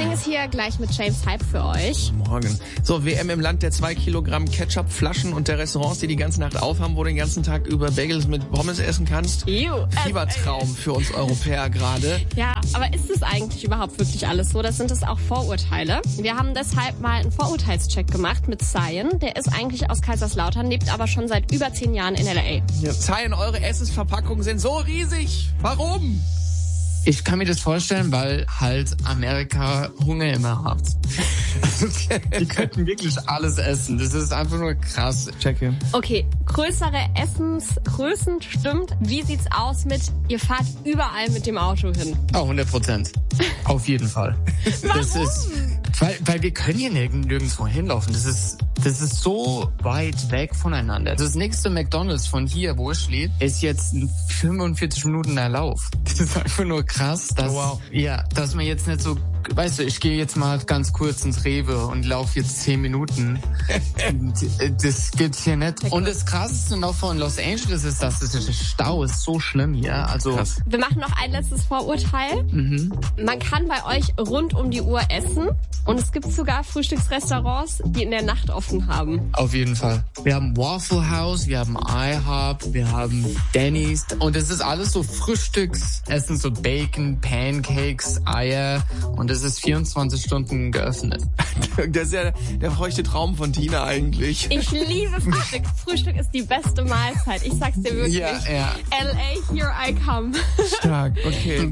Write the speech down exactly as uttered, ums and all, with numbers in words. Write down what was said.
Morning ist hier gleich mit James Hype für euch. Morgen. So, W M im Land der zwei Kilogramm Ketchup-Flaschen und der Restaurants, die die ganze Nacht aufhaben, wo du den ganzen Tag über Bagels mit Pommes essen kannst. Ew. Fiebertraum für uns Europäer gerade. Ja, aber ist es eigentlich überhaupt wirklich alles so? Das sind es auch Vorurteile. Wir haben deshalb mal einen Vorurteilscheck gemacht mit Cyan. Der ist eigentlich aus Kaiserslautern, lebt aber schon seit über zehn Jahren in L A. Ja. Cyan, eure Essensverpackungen sind so riesig. Warum? Ich kann mir das vorstellen, weil halt Amerika Hunger immer hat. Die könnten wirklich alles essen. Das ist einfach nur krass. Checke. Okay, größere Essensgrößen stimmt. Wie sieht's aus mit, ihr fahrt überall mit dem Auto hin? Oh, hundert Prozent. Auf jeden Fall. Warum? Das ist, weil, weil wir können hier nirgend, nirgendwo hinlaufen. Das ist, das ist so weit weg voneinander. Das nächste McDonald's von hier, wo ich lebe, ist jetzt ein fünfundvierzig Minuten Lauf. Das ist einfach nur krass, dass, wow. ja, dass man jetzt nicht so, weißt du, ich gehe jetzt mal ganz kurz ins Rewe und laufe jetzt zehn Minuten. Das gibt's hier nicht. Und das Krasseste noch von Los Angeles ist, dass das Stau ist so schlimm hier. Also krass. Wir machen noch ein letztes Vorurteil. Mhm. Man kann bei euch rund um die Uhr essen und es gibt sogar Frühstücksrestaurants, die in der Nacht offen haben. Auf jeden Fall. Wir haben Waffle House, wir haben IHOP, wir haben Denny's und es ist alles so Frühstücksessen, so Bacon, Pancakes, Eier und es ist vierundzwanzig Stunden geöffnet. Das ist ja der feuchte Traum von Tina eigentlich. Ich liebe Frühstück. Frühstück ist die beste Mahlzeit. Ich sag's dir wirklich. Ja, ja. L A, here I come. Stark, okay.